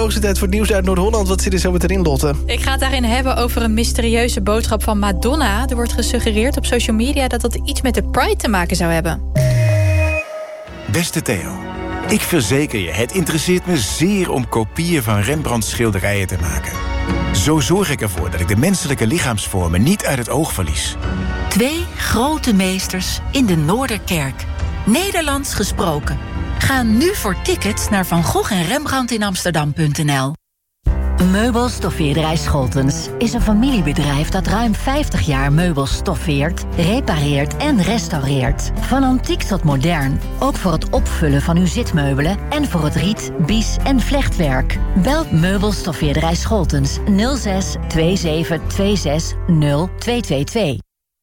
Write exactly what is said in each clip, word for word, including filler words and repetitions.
hoogste tijd voor het nieuws uit Noord-Holland. Wat zit er zo met erin, Lotte? Ik ga het daarin hebben over een mysterieuze boodschap van Madonna. Er wordt gesuggereerd op social media dat dat iets met de Pride te maken zou hebben. Beste Theo, ik verzeker je, het interesseert me zeer om kopieën van Rembrandts schilderijen te maken. Zo zorg ik ervoor dat ik de menselijke lichaamsvormen niet uit het oog verlies. Twee grote meesters in de Noorderkerk. Nederlands gesproken. Ga nu voor tickets naar Van Gogh en Rembrandt in Amsterdam punt n l. Meubelstoffeerderij Scholtens is een familiebedrijf dat ruim vijftig jaar meubels stoffeert, repareert en restaureert. Van antiek tot modern, ook voor het opvullen van uw zitmeubelen en voor het riet, bies en vlechtwerk. Bel Meubelstoffeerderij Scholtens nul zes twee zeven twee zes nul twee twee twee.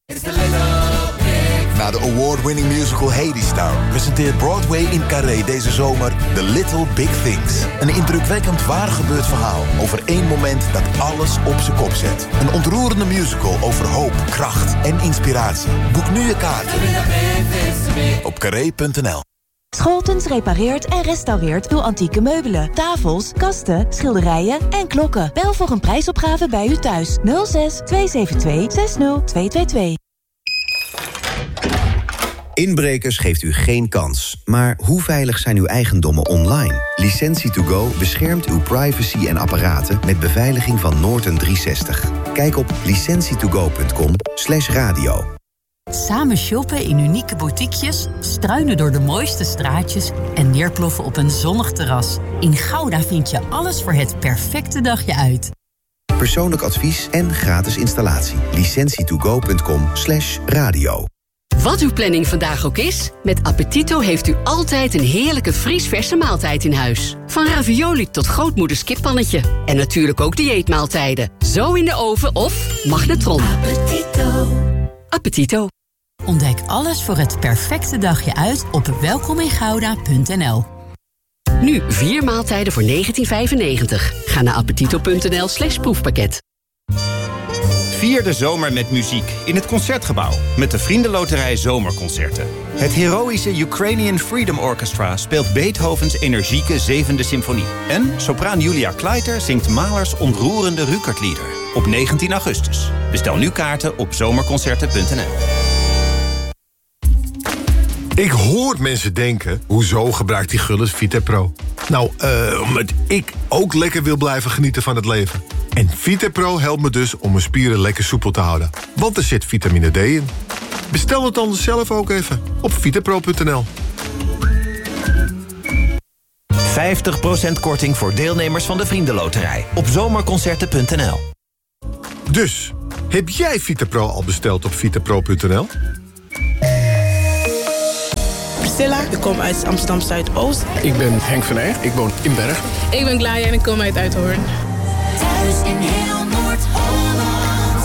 Na de award-winning musical Hadestown presenteert Broadway in Carré deze zomer The Little Big Things. Een indrukwekkend waar gebeurd verhaal over één moment dat alles op zijn kop zet. Een ontroerende musical over hoop, kracht en inspiratie. Boek nu je kaarten op carré punt n l. Scholtens repareert en restaureert uw antieke meubelen, tafels, kasten, schilderijen en klokken. Bel voor een prijsopgave bij u thuis. nul zes twee zeven twee zes nul twee twee twee. Inbrekers geeft u geen kans. Maar hoe veilig zijn uw eigendommen online? Licentie to go beschermt uw privacy en apparaten met beveiliging van Norton driehonderdzestig. Kijk op licentie to go punt com slash radio. Samen shoppen in unieke boutiquejes, struinen door de mooiste straatjes en neerploffen op een zonnig terras. In Gouda vind je alles voor het perfecte dagje uit. Persoonlijk advies en gratis installatie. licentie to go punt com slash radio. Wat uw planning vandaag ook is, met Appetito heeft u altijd een heerlijke vriesverse maaltijd in huis. Van ravioli tot grootmoeders kippannetje. En natuurlijk ook dieetmaaltijden. Zo in de oven of magnetron. Appetito. Appetito. Ontdek alles voor het perfecte dagje uit op welkomingouda punt n l. Nu vier maaltijden voor negentien vijfennegentig. Ga naar appetito punt n l slash proefpakket. Vier de zomer met muziek in het Concertgebouw met de Vriendenloterij Zomerconcerten. Het heroïsche Ukrainian Freedom Orchestra speelt Beethovens energieke zevende symfonie. En sopraan Julia Kleiter zingt Mahlers ontroerende Rückert-lieder op negentien augustus. Bestel nu kaarten op zomerconcerten punt n l. Ik hoor mensen denken, hoezo gebruikt die Gullis Vitapro? Nou, uh, omdat ik ook lekker wil blijven genieten van het leven. En Vitapro helpt me dus om mijn spieren lekker soepel te houden. Want er zit vitamine D in. Bestel het dan zelf ook even op vitapro punt n l. vijftig procent korting voor deelnemers van de Vriendenloterij op zomerconcerten punt n l. Dus, heb jij Vitapro al besteld op vitapro punt n l? Priscilla, ik kom uit Amsterdam Zuidoost. Ik ben Henk van Eyck, ik woon in Berg. Ik ben Glaia en ik kom uit Uithoorn. Thuis in heel Noord-Holland.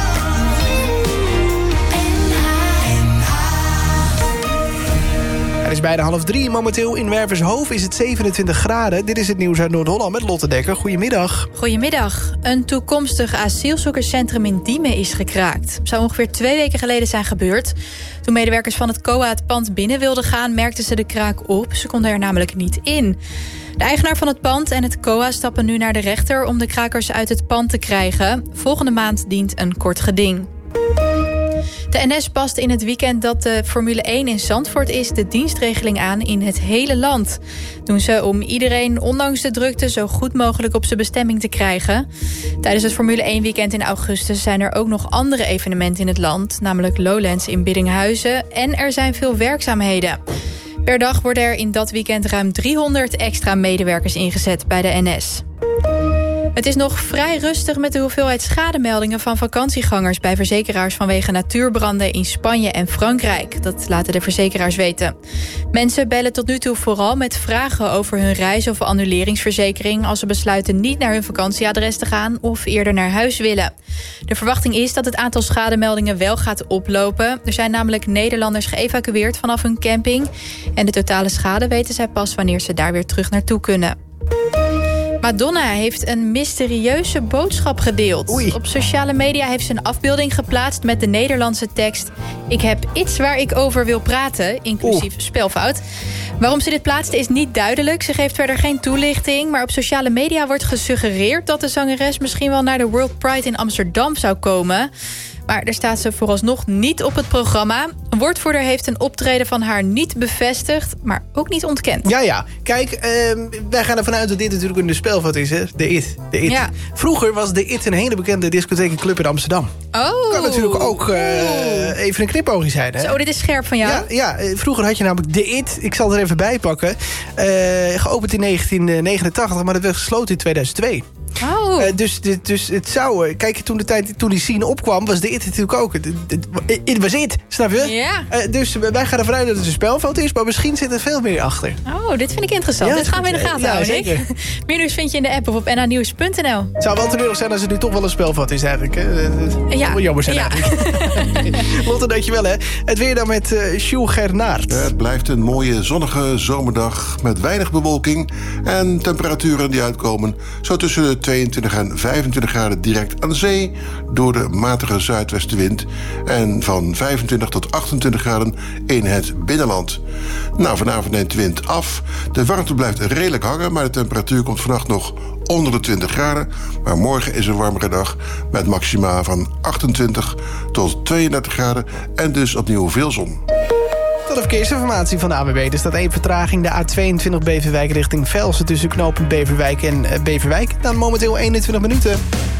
Het is bijna half drie. Momenteel in Wervershoofd is het zevenentwintig graden. Dit is het nieuws uit Noord-Holland met Lotte Dekker. Goedemiddag. Goedemiddag. Een toekomstig asielzoekerscentrum in Diemen is gekraakt. Het zou ongeveer twee weken geleden zijn gebeurd. Toen medewerkers van het C O A het pand binnen wilden gaan, merkten ze de kraak op. Ze konden er namelijk niet in. De eigenaar van het pand en het C O A stappen nu naar de rechter om de krakers uit het pand te krijgen. Volgende maand dient een kort geding. De N S past in het weekend dat de Formule één in Zandvoort is de dienstregeling aan in het hele land. Doen ze om iedereen, ondanks de drukte, zo goed mogelijk op zijn bestemming te krijgen. Tijdens het Formule één weekend in augustus zijn er ook nog andere evenementen in het land, namelijk Lowlands in Biddinghuizen, en er zijn veel werkzaamheden. Per dag worden er in dat weekend ruim driehonderd extra medewerkers ingezet bij de N S. Het is nog vrij rustig met de hoeveelheid schademeldingen van vakantiegangers bij verzekeraars vanwege natuurbranden in Spanje en Frankrijk. Dat laten de verzekeraars weten. Mensen bellen tot nu toe vooral met vragen over hun reis- of annuleringsverzekering als ze besluiten niet naar hun vakantieadres te gaan of eerder naar huis willen. De verwachting is dat het aantal schademeldingen wel gaat oplopen. Er zijn namelijk Nederlanders geëvacueerd vanaf hun camping en de totale schade weten zij pas wanneer ze daar weer terug naartoe kunnen. Madonna heeft een mysterieuze boodschap gedeeld. Oei. Op sociale media heeft ze een afbeelding geplaatst met de Nederlandse tekst: ik heb iets waar ik over wil praten, inclusief Oeh. spelfout. Waarom ze dit plaatste is niet duidelijk. Ze geeft verder geen toelichting. Maar op sociale media wordt gesuggereerd dat de zangeres misschien wel naar de World Pride in Amsterdam zou komen. Maar daar staat ze vooralsnog niet op het programma. Een woordvoerder heeft een optreden van haar niet bevestigd, maar ook niet ontkend. Ja, ja. Kijk, uh, wij gaan ervan uit dat dit natuurlijk een spelfout is, hè? De It. De It. Ja. Vroeger was de It een hele bekende discotheek en club in Amsterdam. Oh. Kan natuurlijk ook uh, even een knipoogje zijn, hè? Zo, dit is scherp van jou. Ja, ja, vroeger had je namelijk de It. Ik zal er even bij pakken. Uh, geopend in negentien negenentachtig, maar dat werd gesloten in tweeduizend twee. Oh. Uh, dus, dus het zou... Uh, kijk, toen de tijd toen die scene opkwam, was de It natuurlijk ook. Het, het, het was It, snap je? Ja. Uh, dus wij gaan ervan uit dat het een spelfout is, maar misschien zit er veel meer achter. Oh, dit vind ik interessant. Ja, dit gaan we in de gaten ja, houden, zeker. Meer nieuws vind je in de app of op n a nieuws punt n l. Het zou wel treurig zijn als het nu toch wel een spelfout is eigenlijk. Hè? Ja. Wel jammer zijn ja. eigenlijk. Lotte, dankjewel hè. Het weer dan met uh, Sjoe Gernaert. Het blijft een mooie zonnige zomerdag met weinig bewolking en temperaturen die uitkomen zo tussen de tweeëntwintig en vijfentwintig graden direct aan de zee door de matige zuidwestenwind en van vijfentwintig tot achtentwintig graden in het binnenland. Nou, vanavond neemt de wind af. De warmte blijft redelijk hangen, maar de temperatuur komt vannacht nog onder de twintig graden. Maar morgen is een warmere dag met maxima van achtentwintig tot tweeëndertig graden en dus opnieuw veel zon. Tot de verkeersinformatie van de A N W B. Er staat één vertraging, de A tweeëntwintig Beverwijk richting Velsen tussen knooppunt Beverwijk en Beverwijk. Dan momenteel eenentwintig minuten.